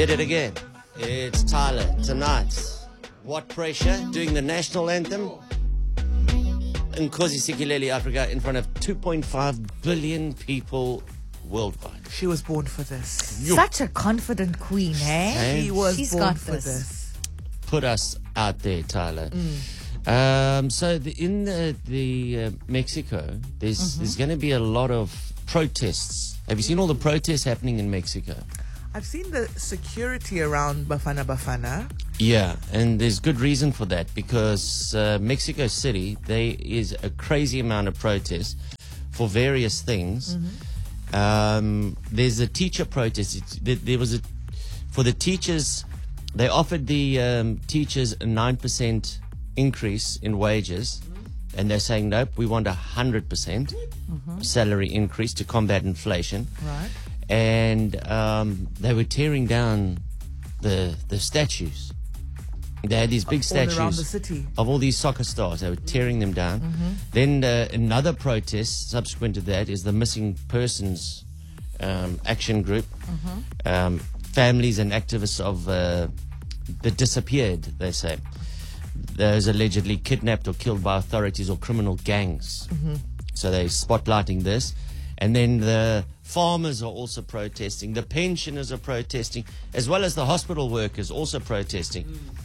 Did it again. It's Tyler tonight. What pressure? Doing the national anthem in Nkosi Sikeleli, Africa, in front of 2.5 billion people worldwide. She was born for this. Such a confident queen, eh? She was She's born got for this. Put us out there, Tyler. In Mexico, there's going to be a lot of protests. Have you seen all the protests happening in Mexico? I've seen the security around Bafana Bafana. Yeah, and there's good reason for that because Mexico City, there is a crazy amount of protests for various things. There's a teacher protest. There was for the teachers, they offered the teachers a 9% increase in wages, and they're saying, nope, we want 100% salary increase to combat inflation. Right. And they were tearing down the statues. They had these big statues all around the city of all these soccer stars. They were tearing them down. Then another protest subsequent to that is the missing persons action group. Families and activists of that disappeared, they say. Those allegedly kidnapped or killed by authorities or criminal gangs. So they're spotlighting this. And then the farmers are also protesting. The pensioners are protesting, as well as the hospital workers also protesting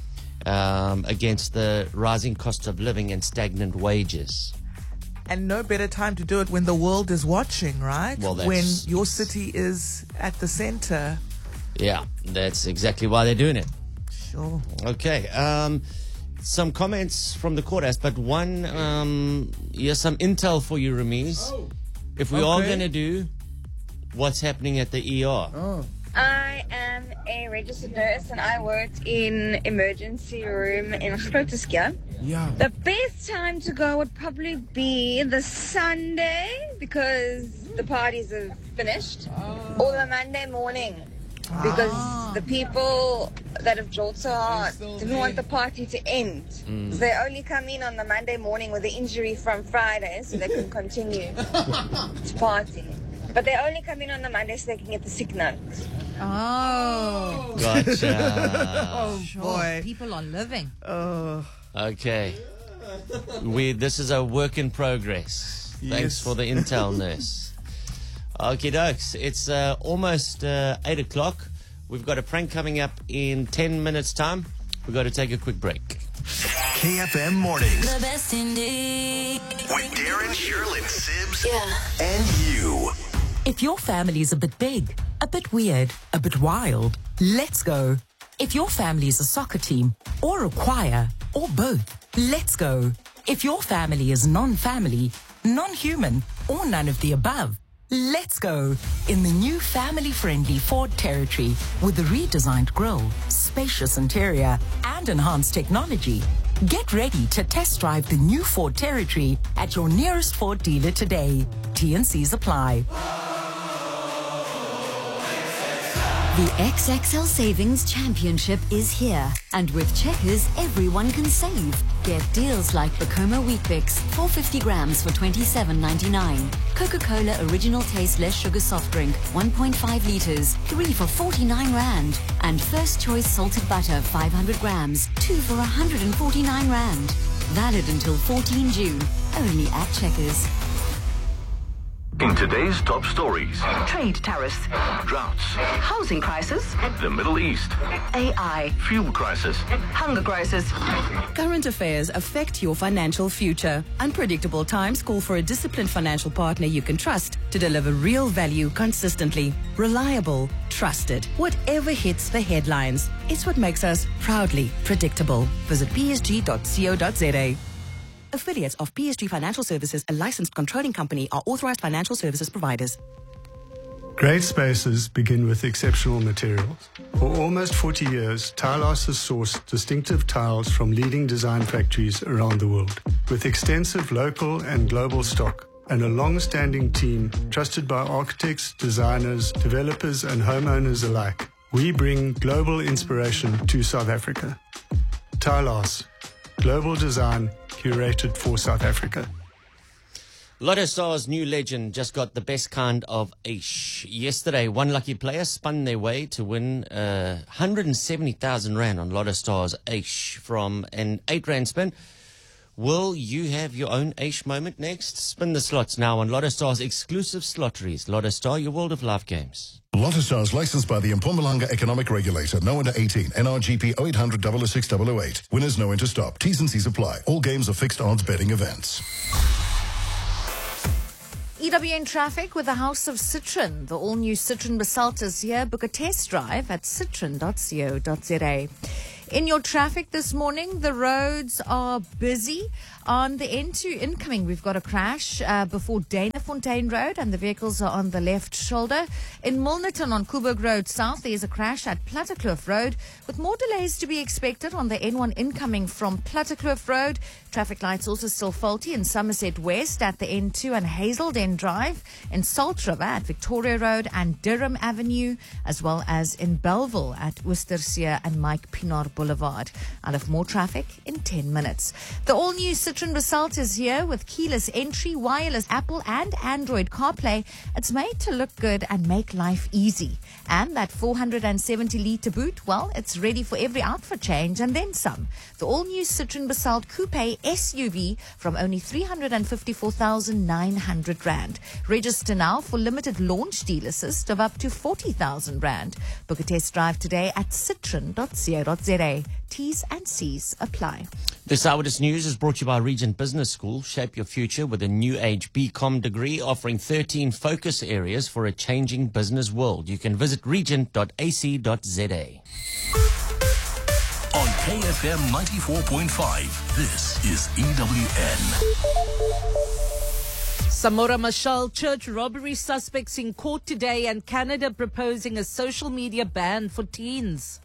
against the rising cost of living and stagnant wages. And no better time to do it when the world is watching, right? Well, when your city is at the center. Yeah, that's exactly why they're doing it. Sure. Okay. Some comments from the courthouse, but one, here's some intel for you, Ramiz. If we are going to do what's happening at the ER. I am a registered nurse and I worked in emergency room in Grooteskiel. Yeah. The best time to go would probably be the Sunday because the parties have finished, or the Monday morning because the people that have drilled so hard didn't want the party to end. So they only come in on the Monday morning with the injury from Friday so they can continue to party. But they only come in on the Monday so they can get the sick note. Oh. Gotcha. Oh, boy. People are living. Oh. Okay. This is a work in progress. Thanks for the intel, nurse. Okie dokes. It's almost 8 o'clock. We've got a prank coming up in 10 minutes' time. We've got to take a quick break. KFM Mornings. The best indeed. With Darren, Sherlyn, Sibs, and you. If your family's a bit big, a bit weird, a bit wild, let's go. If your family's a soccer team, or a choir, or both, let's go. If your family is non-family, non-human, or none of the above, let's go in the new family-friendly Ford Territory with a redesigned grille, spacious interior, and enhanced technology. Get ready to test drive the new Ford Territory at your nearest Ford dealer today. T&Cs apply. The XXL Savings Championship is here. And with Checkers, everyone can save. Get deals like Bacoma Wheat Bix, 450 grams for $27.99. Coca-Cola Original Taste Less Sugar Soft Drink, 1.5 liters, 3 for 49 Rand. And First Choice Salted Butter, 500 grams, 2 for 149 Rand. Valid until 14 June. Only at Checkers. In today's top stories, Trade tariffs, droughts, housing crisis, the Middle East, AI, fuel crisis. hunger crisis. Current affairs affect your financial future. Unpredictable times call for a disciplined financial partner you can trust to deliver real value consistently. Reliable, trusted. Whatever hits the headlines, it's what makes us proudly predictable. Visit psg.co.za. Affiliates of PSG Financial Services, a licensed controlling company, are authorized financial services providers. Great spaces begin with exceptional materials. For almost 40 years, Tilehouse has sourced distinctive tiles from leading design factories around the world. With extensive local and global stock and a long-standing team trusted by architects, designers, developers and homeowners alike, we bring global inspiration to South Africa. Tilehouse, global design curated for South Africa. Lotto Stars' new legend just got the best kind of aish. Yesterday, one lucky player spun their way to win 170,000 Rand on Lotto Stars' aish from an 8 Rand spin. Will you have your own aish moment next? Spin the slots now on Lotto Stars' exclusive slotteries. Lotto Star, your world of life games. Lotto Stars licensed by the Mpumalanga Economic Regulator. No under 18. NRGP 0800 006 008. Winners no enter stop. T's and C's apply. All games are fixed odds betting events. EWN traffic with the House of Citroen. The all-new Citroen Basalt is here. Book a test drive at citroen.co.za. In your traffic this morning, the roads are busy. On the N2 incoming, we've got a crash before Danafontein Road, and the vehicles are on the left shoulder. In Milnerton on Coburg Road South, there's a crash at Plattekloof Road, with more delays to be expected on the N1 incoming from Plattekloof Road. Traffic lights also still faulty in Somerset West at the N2 and Hazelden Drive, in Salt River at Victoria Road and Durham Avenue, as well as in Belleville at Worcestershire and Mike Pinar Boulevard. I'll have more traffic in 10 minutes. The all-new Citroen Basalt is here with keyless entry, wireless Apple and Android CarPlay. It's made to look good and make life easy. And that 470-litre boot, well, it's ready for every outfit change and then some. The all-new Citroen Basalt Coupe SUV from only 354,900 Rand. Register now for limited launch deal assist of up to 40,000 Rand. Book a test drive today at citroen.co.za. T's and C's apply. This Eyewitness News is brought to you by Regent Business School. Shape your future with a new age BCom degree offering 13 focus areas for a changing business world. You can visit regent.ac.za. On KFM 94.5, this is EWN. Samora Machel, church robbery suspects in court today, and Canada proposing a social media ban for teens.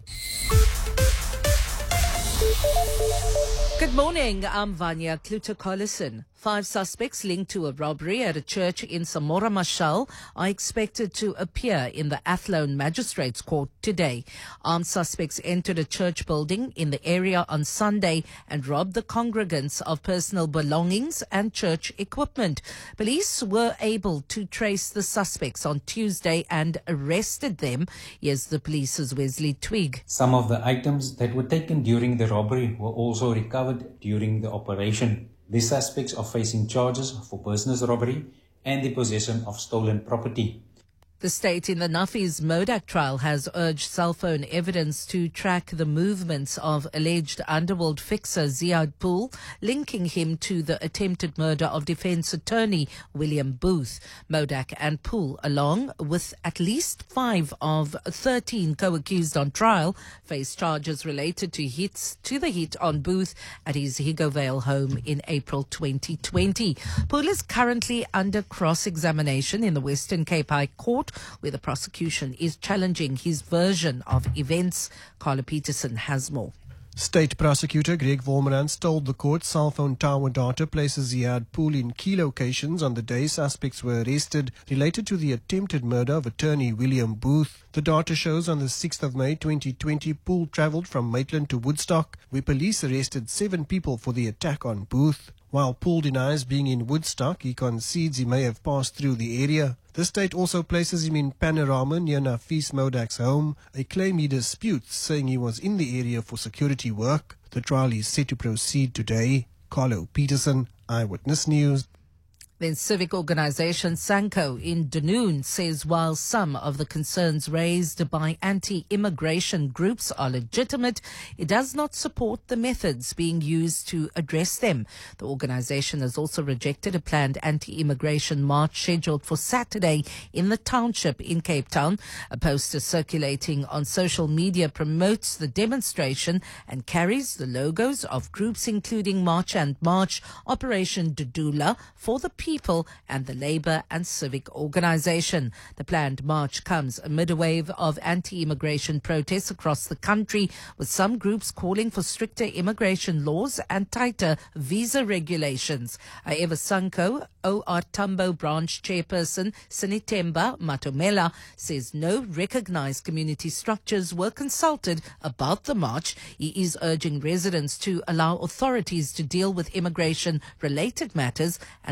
Good morning, I'm Vanya Kluter-Collison. 5 suspects linked to a robbery at a church in Samora Machel are expected to appear in the Athlone Magistrates Court today. Armed suspects entered a church building in the area on Sunday and robbed the congregants of personal belongings and church equipment. Police were able to trace the suspects on Tuesday and arrested them. Here's the police's Wesley Twig. Some of the items that were taken during the robbery were also recovered during the operation. These suspects are facing charges for business robbery and the possession of stolen property. The state in the Nuffies Modak trial has urged cell phone evidence to track the movements of alleged underworld fixer Ziad Pool, linking him to the attempted murder of defense attorney William Booth. Modak and Pool, along with at least 5 of 13 co-accused on trial, face charges related to the hit on Booth at his Higovale home in April 2020. Pool is currently under cross-examination in the Western Cape High Court, where the prosecution is challenging his version of events. Carla Peterson has more. State Prosecutor Greg Vormerans told the court cell phone tower data places Ziad Pool in key locations on the day suspects were arrested related to the attempted murder of attorney William Booth. The data shows on the 6th of May 2020, Pool travelled from Maitland to Woodstock, where police arrested 7 people for the attack on Booth. While Pool denies being in Woodstock, he concedes he may have passed through the area. The state also places him in Panorama near Nafis Modak's home, a claim he disputes, saying he was in the area for security work. The trial is set to proceed today. Carlo Peterson, Eyewitness News. Then civic organisation Sanko in Dunoon says while some of the concerns raised by anti-immigration groups are legitimate, it does not support the methods being used to address them. The organisation has also rejected a planned anti-immigration march scheduled for Saturday in the township in Cape Town. A poster circulating on social media promotes the demonstration and carries the logos of groups including March and March, Operation Dudula, For the People and the Labour and Civic Organisation. The planned march comes amid a wave of anti-immigration protests across the country, with some groups calling for stricter immigration laws and tighter visa regulations. However, Sanko OR Tambo branch chairperson Sinitemba Matomela says no recognised community structures were consulted about the march. He is urging residents to allow authorities to deal with immigration-related matters and not take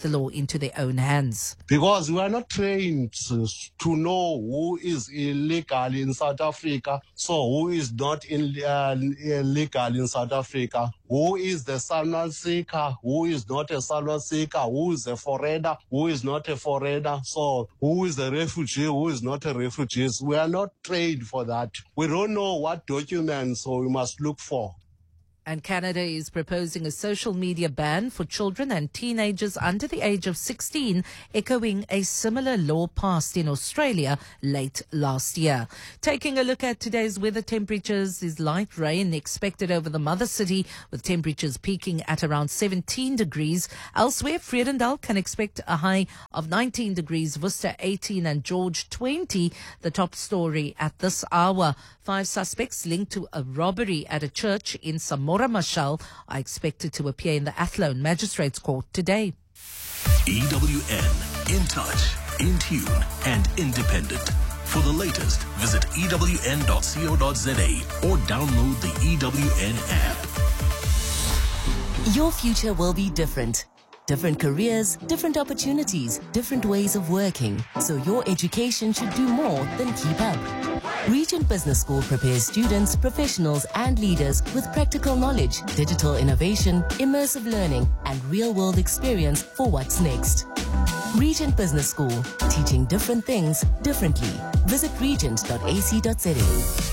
the law into their own hands. Because we are not trained to know who is illegal in South Africa, so who is not illegal in South Africa, who is the asylum seeker, who is not a asylum seeker, who is a foreigner, who is not a foreigner, so who is a refugee, who is not a refugee. We are not trained for that. We don't know what documents we must look for. And Canada is proposing a social media ban for children and teenagers under the age of 16, echoing a similar law passed in Australia late last year. Taking a look at today's weather temperatures, is light rain expected over the mother city, with temperatures peaking at around 17 degrees. Elsewhere, Vredendal can expect a high of 19 degrees, Worcester 18 and George 20, the top story at this hour. 5 suspects linked to a robbery at a church in Samora Machel are expected to appear in the Athlone Magistrates Court today. EWN, in touch, in tune and independent. For the latest, visit ewn.co.za or download the EWN app. Your future will be different. Different careers, different opportunities, different ways of working. So your education should do more than keep up. Regent Business School prepares students, professionals and leaders with practical knowledge, digital innovation, immersive learning and real-world experience for what's next. Regent Business School, teaching different things differently. Visit regent.ac.za.